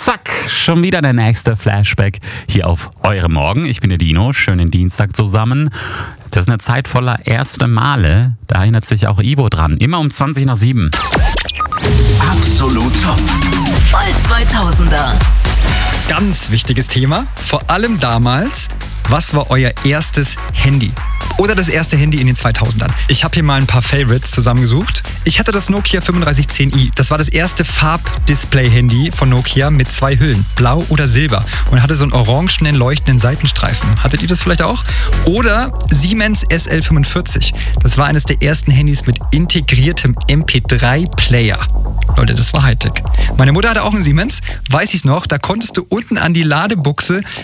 Zack, schon wieder der nächste Flashback hier auf eurem Morgen. Ich bin der Dino, schönen Dienstag zusammen. Das ist eine Zeit voller erste Male. Da erinnert sich auch Ivo dran. Immer um 7:20. Absolut top. Voll 2000er. Ganz wichtiges Thema, vor allem damals. Was war euer erstes Handy? Oder das erste Handy in den 2000ern? Ich habe hier mal ein paar Favorites zusammengesucht. Ich hatte das Nokia 3510i. Das war das erste Farbdisplay-Handy von Nokia mit 2 Hüllen, blau oder silber. Und hatte so einen orangenen, leuchtenden Seitenstreifen. Hattet ihr das vielleicht auch? Oder Siemens SL45. Das war eines der ersten Handys mit integriertem MP3-Player. Leute, das war Hightech. Meine Mutter hatte auch einen Siemens, weiß ich noch, da konntest du unten an die Ladebuchse